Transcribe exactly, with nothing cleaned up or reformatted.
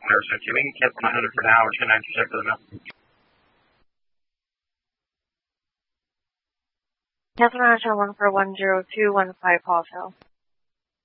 So you can get one hundred for now or ten ninety percent for the mill. Cancel National one for one zero two one five wholesale.